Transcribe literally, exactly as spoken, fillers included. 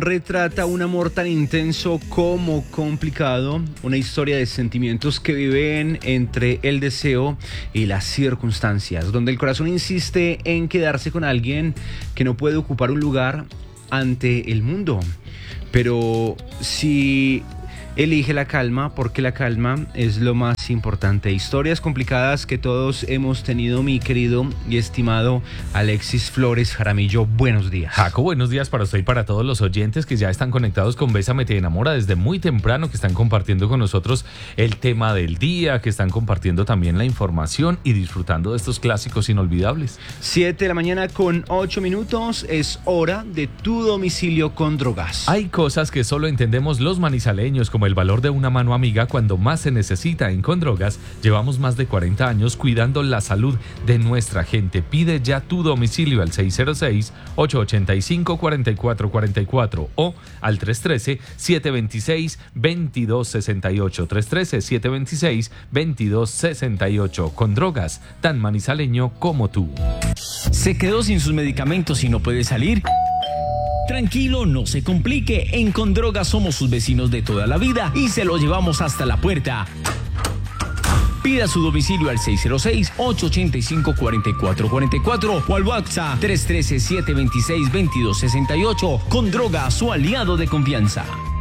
retrata un amor tan intenso como complicado, una historia de sentimientos que viven entre el deseo y las circunstancias, donde el corazón insiste en quedarse con alguien que no puede ocupar un lugar ante el mundo. Pero si elige la calma, porque la calma es lo más importante. Historias complicadas que todos hemos tenido, mi querido y estimado Alexis Flores Jaramillo. Buenos días. Jaco, buenos días para usted y para todos los oyentes que ya están conectados con Bésame Te Enamora desde muy temprano, que están compartiendo con nosotros el tema del día, que están compartiendo también la información y disfrutando de estos clásicos inolvidables. siete de la mañana con ocho minutos, es hora de Tu Domicilio con Drogas. Hay cosas que solo entendemos los manizaleños, como el valor de una mano amiga cuando más se necesita. En Condrogas llevamos más de cuarenta años cuidando la salud de nuestra gente. Pide ya tu domicilio al seis cero seis, ocho ocho cinco, cuatro cuatro cuatro cuatro o al tres uno tres, siete dos seis, dos dos seis ocho. tres uno tres, siete dos seis, dos dos seis ocho. Condrogas, tan manizaleño como tú. ¿Se quedó sin sus medicamentos y no puede salir? Tranquilo, no se complique. En Condrogas somos sus vecinos de toda la vida y se lo llevamos hasta la puerta. Pida su domicilio al seis cero seis, ocho ocho cinco, cuatro cuatro cuatro cuatro o al WhatsApp tres uno tres, siete dos seis, dos dos seis ocho. Condrogas, su aliado de confianza.